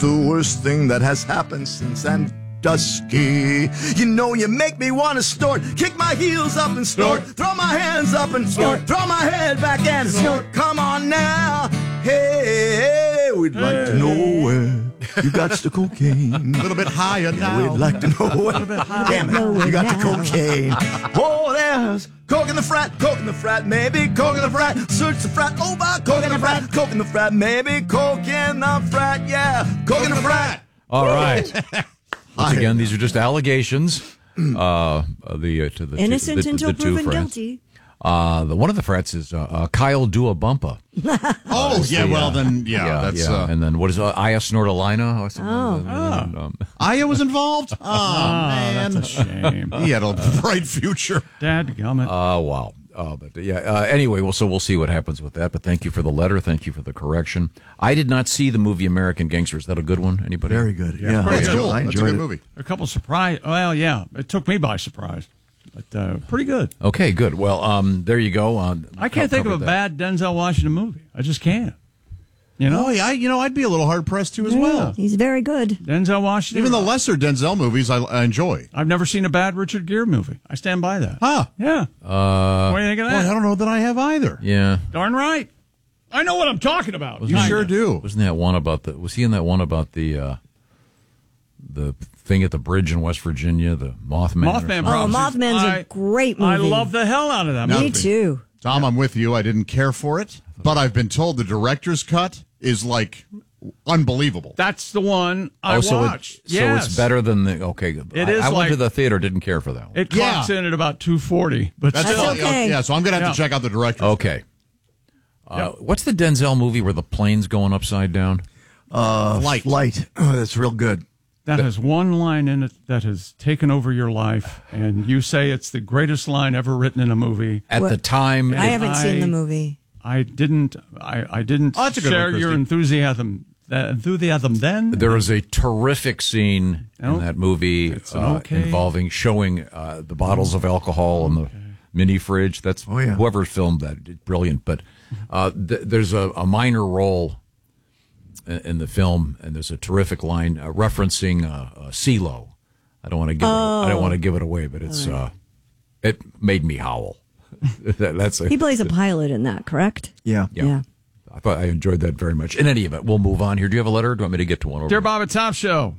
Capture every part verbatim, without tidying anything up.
the worst thing that has happened since Sandusky. You know you make me want to snort, kick my heels up and snort, throw my hands up and snort, throw my head back and snort. Come on now, hey, we'd like to know where you got the cocaine. A little bit higher now. We'd like to know where. Damn it, you got the cocaine. Oh, there's coke in the frat, coke in the frat, maybe coke in the frat. Search the frat, over, coke in the frat, coke in the frat, maybe coke in the frat, yeah, coke in the frat. All right. Once again, these are just allegations. Uh, the uh, to the innocent two, the, until the, the proven two guilty. Uh, the one of the frats is uh, uh, Kyle Duabumpa. Oh, uh, yeah, the, well, uh, then, yeah. yeah, that's. yeah. Uh, and then what is uh, Aya Snortalina? Or something? Oh. And, and, um, Aya was involved? Oh, oh man. That's a shame. He had a bright future. Dadgummit. Uh, wow. Uh, but yeah. Uh, anyway, well, so we'll see what happens with that. But thank you for the letter. Thank you for the correction. I did not see the movie American Gangster. Is that a good one? Anybody? Very good. Yeah, yeah. Pretty yeah. cool. I That's a good it. movie. A couple surprise. Well, yeah, it took me by surprise, but uh, pretty good. Okay, good. Well, um, there you go. Uh, I can't think of a that. bad Denzel Washington movie. I just can't. You know, Oh, yeah, I, you know, I'd be a little hard pressed too as Yeah. well. He's very good. Denzel Washington. Even the lesser Denzel movies, I, I enjoy. I've never seen a bad Richard Gere movie. I stand by that. Huh? Yeah. Uh, What do you think of Boy, that? I don't know that I have either. yeah. Darn right. I know what I'm talking about. You Kinda. sure do. Wasn't that one about the? Was he in that one about the uh, the thing at the bridge in West Virginia? The Mothman. or Mothman. something? Oh, Prophecies. Mothman's I- a great movie. I love the hell out of that Me movie. too. Tom, I'm with you. I didn't care for it, but I've been told the director's cut is like unbelievable. That's the one I oh, so watched. It, yes. so it's better than the. Okay, good. It I, is I went like- to the theater. Didn't care for that one. It clocks Yeah. in at about two forty, but That's still. all- okay. Yeah, so I'm going to have Yeah. to check out the director's Okay. Uh, What's the Denzel movie where the plane's going upside down? Uh, Light. Light. Oh, that's real good. That has one line in it that has taken over your life, and you say it's the greatest line ever written in a movie. At What- the time, I it- haven't I- seen the movie. I didn't. I, I didn't Oh, that's a good share one, your Christy. enthusiasm. That enthusiasm then. there is a terrific scene Oh, in that movie it's an uh, okay. involving showing uh, the bottles of alcohol in the mini fridge. That's Oh, yeah. whoever filmed that did brilliant. But uh, th- there's a, a minor role in, in the film, and there's a terrific line uh, referencing uh, uh, CeeLo. I don't want to give it, I don't want to give it away, but it's uh, it made me howl. That- That's a, He plays a pilot in that, correct? Yeah. yeah. I thought I enjoyed that very much. In any event, we'll move on here. Do you have a letter? Or do you want me to get to one over? Dear Bob and Tom Show.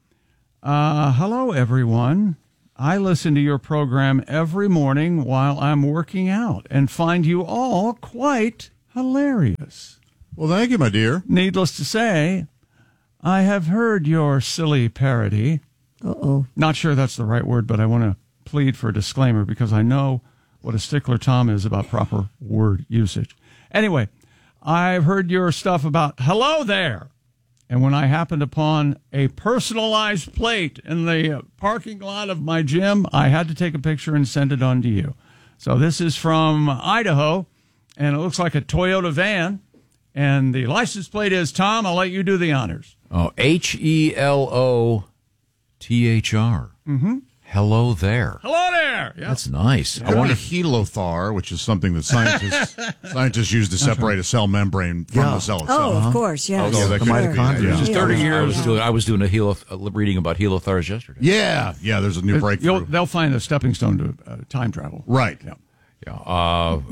Uh, hello, everyone. I listen to your program every morning while I'm working out and find you all quite hilarious. Well, thank you, my dear. Needless to say, I have heard your silly parody. Uh-oh. Not sure that's the right word, but I want to plead for a disclaimer because I know what a stickler Tom is about proper word usage. Anyway, I've heard your stuff about hello there. And when I happened upon a personalized plate in the uh, parking lot of my gym, I had to take a picture and send it on to you. So this is from Idaho, and it looks like a Toyota van. And the license plate is Tom. I'll let you do the honors. Oh, H E L O T H R. Mm-hmm. Hello there. Hello there. Yep. That's nice. I I wonder. want Helothar, which is something that scientists scientists use to separate a cell membrane from Yeah. the cell itself. Oh, of course, yes. Oh, that The could- mitochondria. yeah. Just thirty I years. was doing. I was doing a helo, uh, reading about helothars yesterday. Yeah, yeah. There's a new You'll, breakthrough. they'll find a stepping stone to uh, time travel. Right. Yeah. Yeah. Uh,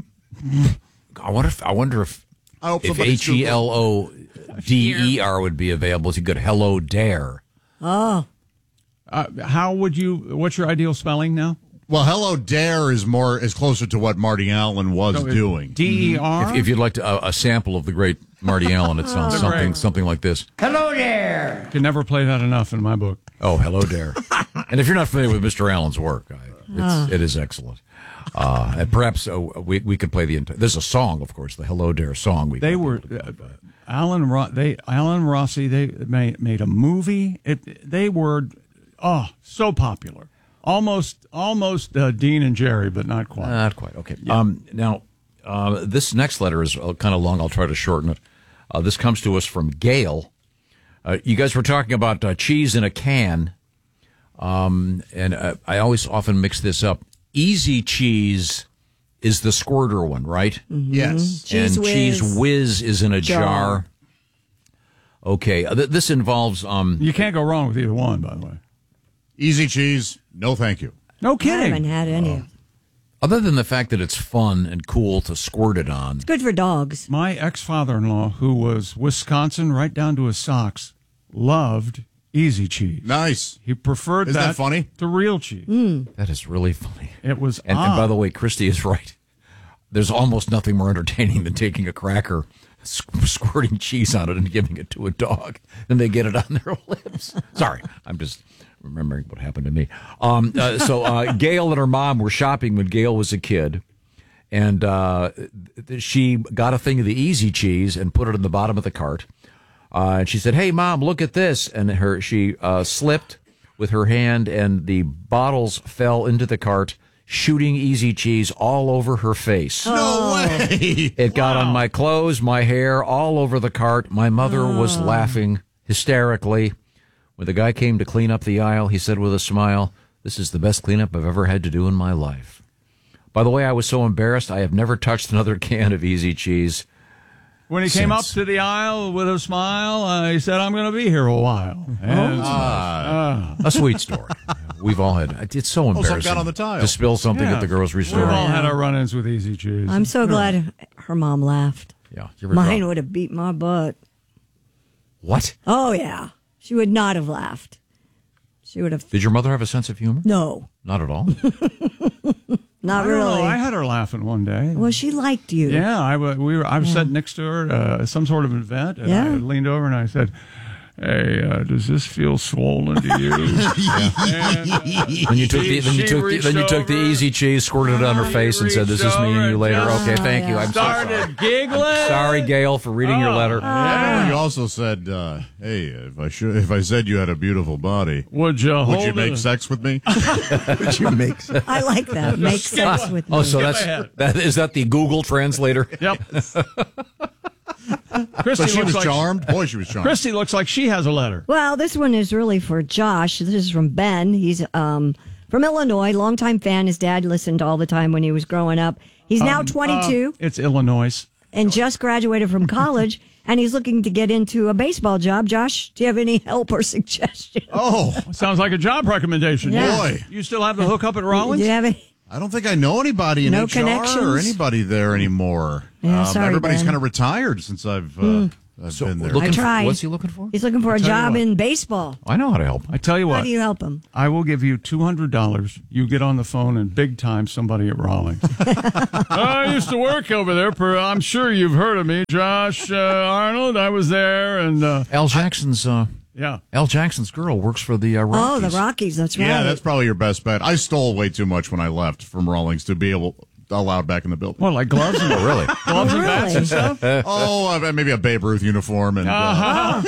I wonder if I wonder if I hope if somebody's H E L O D E R would be available. It's a good hello dare. Oh, Uh, how would you? What's your ideal spelling now? Well, Hello Dare is more is closer to what Marty Allen was So it- doing. D E R. If, if you'd like to, uh, a sample of the great Marty Allen, it sounds The something great. something like this. Can never play that enough in my book. Oh, hello dare. And if you're not familiar with Mister Allen's work, I, it's, it is excellent. Uh, and perhaps uh, we we could play the entire. There's a song, of course, the Hello Dare song. We They were uh, Alan. Ro- they Alan Rossi. They made made a movie. It. They were oh so popular. Almost almost uh, Dean and Jerry, but not quite. Not quite. Okay. Um, now, uh, this next letter is uh, kind of long. I'll try to shorten it. Uh, this comes to us from Gail. Uh, you guys were talking about uh, cheese in a can, um, and uh, I always often mix this up. Easy cheese is the squirter one, right? Yes. Cheese and Whiz. cheese whiz is in a jar. Jar. Okay, uh, th- this involves um. You can't go wrong with either one, by the way. Easy cheese, no thank you. No I haven't kidding. had any. Other than the fact that it's fun and cool to squirt it on. It's good for dogs. My ex-father-in-law, who was Wisconsin right down to his socks, loved Easy Cheese. Nice. He preferred Isn't that, that funny? to real cheese. That is really funny. It was And, and odd. by the way, Christy is right. There's almost nothing more entertaining than taking a cracker, squ- squirting cheese on it, and giving it to a dog, and they get it on their lips. Sorry, I'm just remembering what happened to me. Um, uh, so uh, Gail and her mom were shopping when Gail was a kid, and uh, she got a thing of the Easy Cheese and put it in the bottom of the cart. Uh, and she said, "Hey, Mom, look at this!" And her she uh, slipped with her hand, and the bottles fell into the cart, shooting Easy Cheese all over her face. No way. It got on my clothes, my hair, all over the cart. My mother was laughing hysterically. When the guy came to clean up the aisle, he said with a smile, "This is the best cleanup I've ever had to do in my life." By the way, I was so embarrassed, I have never touched another can of Easy Cheese. When he came up Since- to the aisle with a smile, uh, he said, "I'm going to be here a while." And A sweet story. We've all had. It's so something embarrassing got on the tile. to spill something yeah, at the grocery we've store. all had our run-ins with Easy Cheese. I'm so glad her mom laughed. Yeah, you ever Mine drop- would have beat my butt. What? Oh, yeah. She would not have laughed. She would have. Did your mother have a sense of humor? No, Not at all. not I don't really. know. I had her laughing one day. Well, she liked you. Yeah, I, wa- we were, I was sitting next to her at uh, some sort of event, and Yeah. I leaned over and I said, "Hey, uh, does this feel swollen to you?" And, uh, Then you took the then you She took the, then you reached took the over. Easy Cheese, squirted it on her She face, and said, "This is reached me and you over later." and Okay, thank you. I'm so sorry. started giggling. Sorry, Gail, for reading your letter. Yeah. You also said, uh, "Hey, if I should, if I said you had a beautiful body, Would you would hold you make it? sex with me?" Would you make sense? I like that. Make sex with me. Oh, so Skip that's ahead. that is that the Google translator? Yep. Christy So she looks was like, charmed. Boy, she was charmed. Christy looks like she has a letter. Well, this one is really for Josh. This is from Ben. He's um, from Illinois, longtime fan. His dad listened all the time when he was growing up. He's now twenty-two Uh, it's Illinois. and just graduated from college, and he's looking to get into a baseball job. Josh, do you have any help or suggestions? Oh, Sounds like a job recommendation. Yeah. boy. You still have the hookup at Do Rollins? you have any? I don't think I know anybody in No H R or connections? anybody there anymore. Yeah, sorry, everybody's Ben. kind of retired since I've, uh, I've So been there. looking I tried. For, what's he looking for? He's looking for a tell you job what. in baseball. I know how to help. I tell you How what, do you help him? I will give you two hundred dollars. You get on the phone and big time somebody at Rawlings. I used to work over there. For, I'm sure you've heard of me, Josh uh, Arnold. I was there, and uh, Al Jackson's uh, yeah. Al Jackson's girl works for the uh, Rockies. Oh, the Rockies. That's right. Yeah, that's probably your best bet. I stole way too much when I left from Rawlings to be able allowed back in the building. What, like gloves and Oh, really? gloves and Really? bats and stuff? Oh, uh, maybe a Babe Ruth uniform and. Uh,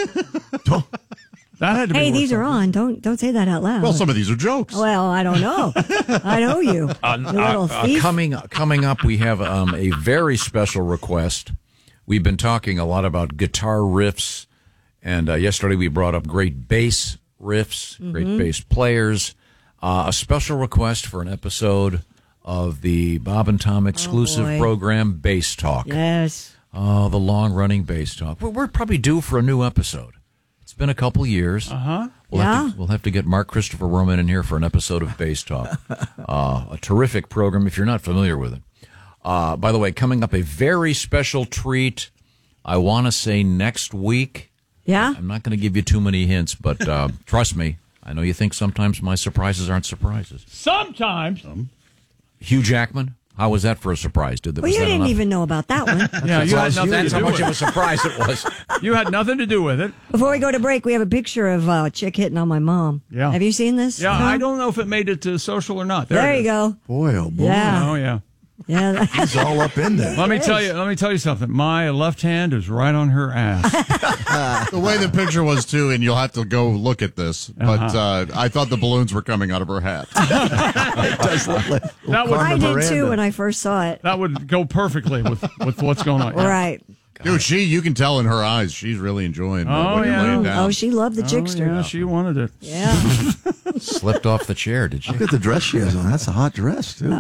That had to be Hey, worth these are something. on. Don't don't say that out loud. well, some of these are jokes. Well, I don't know. I know you. Uh, you little uh, thief. coming coming up, we have um, a very special request. We've been talking a lot about guitar riffs, and uh, yesterday we brought up great bass riffs, great Mm-hmm. bass players. Uh, a special request for an episode of the Bob and Tom exclusive boy. program, Bass Talk. Yes. Oh, the long-running Bass Talk. We're, we're probably due for a new episode. It's been a couple years. Uh-huh. We'll, have Yeah. to, we'll have to get Mark Christopher Roman in here for an episode of Bass Talk. uh, a terrific program if you're not familiar with it. Uh, by the way, coming up, a very special treat. I want to say next week. Yeah. I'm not going to give you too many hints, but uh, trust me, I know you think sometimes my surprises aren't surprises. Sometimes. Hugh Jackman, how was that for a surprise? Did that, Well, was you that didn't enough? even know about that one. Yeah, you had That's, nothing that's to how do much with of a it. surprise it was. You had nothing to do with it. Before we go to break, we have a picture of uh, a chick hitting on my mom. Yeah. Have you seen this? Yeah, Tom? I don't know if it made it to social or not. There, There it you is. go. Boy, oh boy. Yeah. Oh yeah. Yeah. that- It's all up in there. Let me tell you. Let me tell you something. My left hand is right on her ass. The way the picture was too, and you'll have to go look at this. But Uh-huh. uh, I thought the balloons were coming out of her hat. It does look like That would- I Carmen did Miranda. too when I first saw it. That would go perfectly with, with what's going on. Right. Dude, she, you can tell in her eyes, she's really enjoying uh, Oh, what you're yeah. laying down. Oh, she loved the Oh, chickster. yeah, she wanted it. Yeah. Slipped off the chair, did you? Look at the dress she has on. That's a hot dress, too.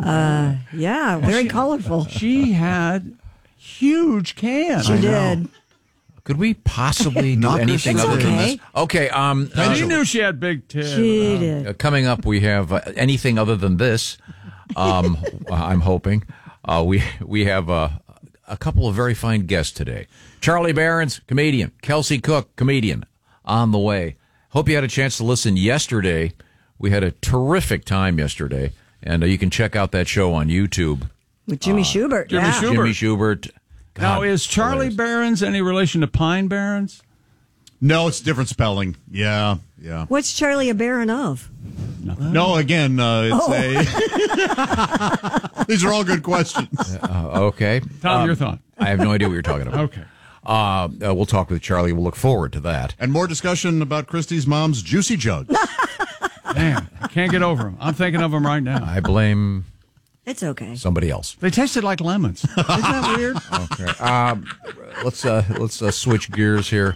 Yeah. Very colorful. She had huge cans. She did. Could we possibly do Knock her anything straight. other than Okay. this? Okay. Um, uh, She knew she had big tits. She did. uh, coming up, we have uh, anything other than this. Um, I'm hoping uh, we we have uh, a couple of very fine guests today. Charlie Barron's comedian, Kelsey Cook comedian, on the way. Hope you had a chance to listen yesterday. We had a terrific time yesterday, and uh, you can check out that show on YouTube. With Jimmy Schubert. Jimmy yeah. Schubert. Jimmy Schubert. God, Now, is Charlie hilarious. Barron's any relation to Pine Barrens? No, it's different spelling. Yeah, yeah. What's Charlie a baron of? No, again, uh, it's a. These are all good questions. Uh, okay. Tom, Um, your thought. I have no idea what you're talking about. Okay. Uh, uh, we'll talk with Charlie. We'll look forward to that. And more discussion about Christy's mom's juicy jugs. Man, I can't get over them. I'm thinking of them right now. I blame It's okay. somebody else. They tasted like lemons. Isn't that weird? Okay. Um, let's uh, let's uh, switch gears here.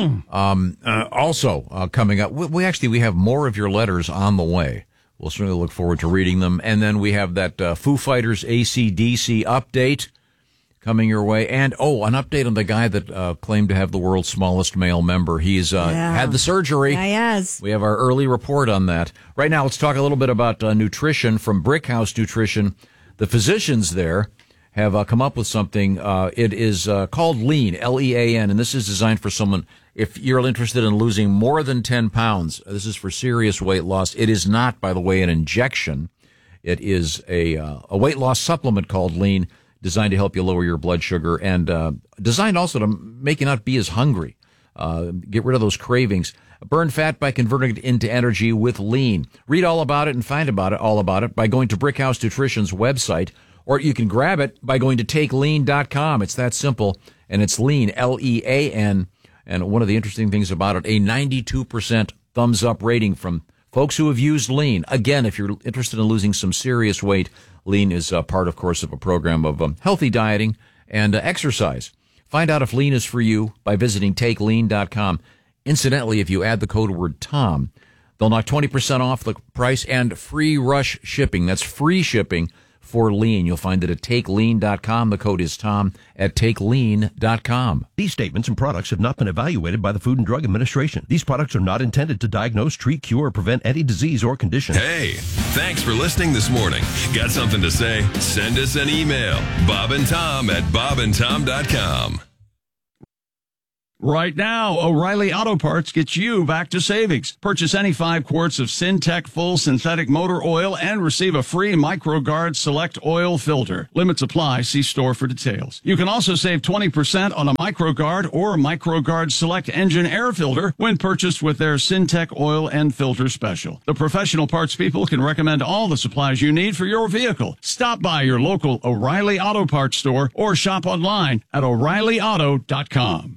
Um, uh, also uh, coming up, we, we actually we have more of your letters on the way. We'll certainly look forward to reading them. And then we have that uh, Foo Fighters A C D C update coming your way. And, oh, an update on the guy that uh, claimed to have the world's smallest male member. He's uh, Yeah. had the surgery. Yeah, he has. We have our early report on that. Right now, let's talk a little bit about uh, nutrition from Brickhouse Nutrition. The physicians there have uh, come up with something. Uh, it is uh, called Lean, L E A N, and this is designed for someone, if you're interested in losing more than ten pounds, this is for serious weight loss. It is not, by the way, an injection. It is a, uh, a weight loss supplement called Lean, designed to help you lower your blood sugar and uh, designed also to make you not be as hungry. Uh, get rid of those cravings. Burn fat by converting it into energy with Lean. Read all about it and find about it, all about it by going to Brickhouse Nutrition's website, or you can grab it by going to take lean dot com. It's that simple, and it's Lean, L E A N. And one of the interesting things about it, a ninety-two percent thumbs up rating from folks who have used Lean. Again, if you're interested in losing some serious weight, Lean is a part, of course, of a program of um, healthy dieting and uh, exercise. Find out if Lean is for you by visiting take lean dot com. Incidentally, if you add the code word Tom, they'll knock twenty percent off the price and free rush shipping. That's free shipping for Lean. You'll find it at take lean dot com. The code is Tom at take lean dot com. These statements and products have not been evaluated by the Food and Drug Administration. These products are not intended to diagnose, treat, cure, or prevent any disease or condition. Hey, thanks for listening this morning. Got something to say? Send us an email. Bob and Tom at bob and tom dot com. Right now, O'Reilly Auto Parts gets you back to savings. Purchase any five quarts of Syntec full synthetic motor oil and receive a free MicroGuard Select oil filter. Limits apply. See store for details. You can also save twenty percent on a MicroGuard or MicroGuard Select engine air filter when purchased with their Syntec oil and filter special. The professional parts people can recommend all the supplies you need for your vehicle. Stop by your local O'Reilly Auto Parts store or shop online at o'reilly auto dot com.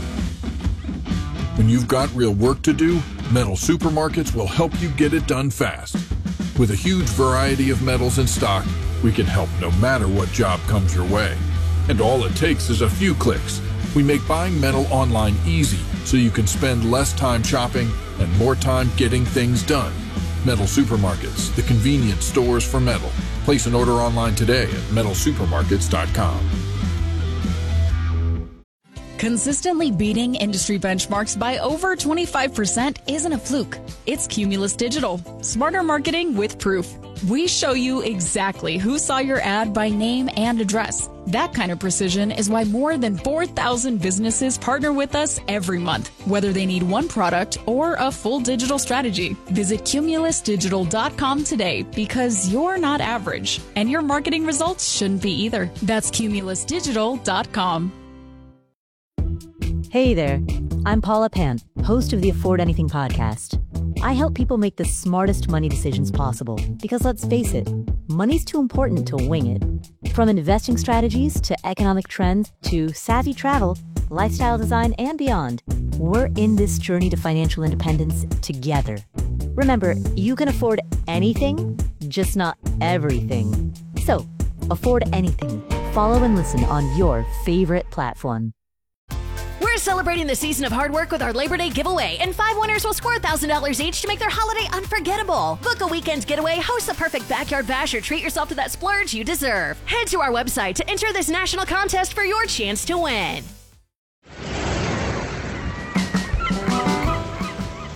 When you've got real work to do, Metal Supermarkets will help you get it done fast. With a huge variety of metals in stock, we can help no matter what job comes your way. And all it takes is a few clicks. We make buying metal online easy so you can spend less time shopping and more time getting things done. Metal Supermarkets, the convenient stores for metal. Place an order online today at metal supermarkets dot com. Consistently beating industry benchmarks by over twenty-five percent isn't a fluke. It's Cumulus Digital. Smarter marketing with proof. We show you exactly who saw your ad by name and address. That kind of precision is why more than four thousand businesses partner with us every month, whether they need one product or a full digital strategy. Visit cumulus digital dot com today because you're not average, and your marketing results shouldn't be either. That's cumulus digital dot com. Hey there, I'm Paula Pant, host of the Afford Anything podcast. I help people make the smartest money decisions possible because, let's face it, money's too important to wing it. From investing strategies to economic trends to savvy travel, lifestyle design, and beyond, we're in this journey to financial independence together. Remember, you can afford anything, just not everything. So, afford anything. Follow and listen on your favorite platform. We're celebrating the season of hard work with our Labor Day giveaway, and five winners will score one thousand dollars each to make their holiday unforgettable. Book a weekend getaway, host the perfect backyard bash, or treat yourself to that splurge you deserve. Head to our website to enter this national contest for your chance to win.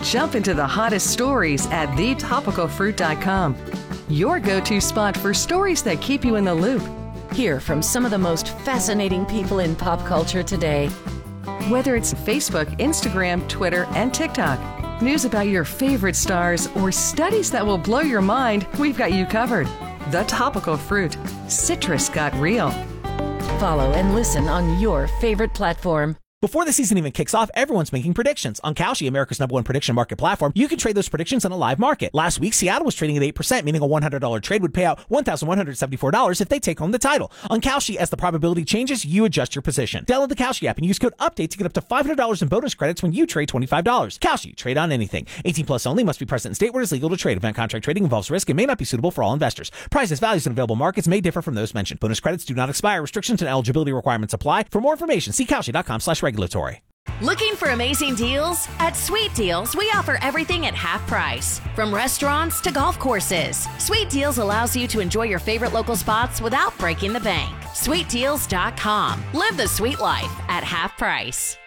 Jump into the hottest stories at the topical fruit dot com. Your go-to spot for stories that keep you in the loop. Hear from some of the most fascinating people in pop culture today. Whether it's Facebook, Instagram, Twitter, and TikTok, news about your favorite stars, or studies that will blow your mind, we've got you covered. The Topical Fruit. Citrus got real. Follow and listen on your favorite platform. Before the season even kicks off, everyone's making predictions. On Kalshi, America's number one prediction market platform, you can trade those predictions on a live market. Last week, Seattle was trading at eight percent, meaning a one hundred dollars trade would pay out one thousand one hundred seventy-four dollars if they take home the title. On Kalshi, as the probability changes, you adjust your position. Download the Kalshi app and use code UPDATE to get up to five hundred dollars in bonus credits when you trade twenty-five dollars. Kalshi, trade on anything. eighteen plus only, must be present in state where it is legal to trade. Event contract trading involves risk and may not be suitable for all investors. Prices, values, and available markets may differ from those mentioned. Bonus credits do not expire. Restrictions and eligibility requirements apply. For more information, see Kalshi dot com slash regulatory. Looking for amazing deals? At Sweet Deals, we offer everything at half price. From restaurants to golf courses, Sweet Deals allows you to enjoy your favorite local spots without breaking the bank. sweet deals dot com. Live the sweet life at half price.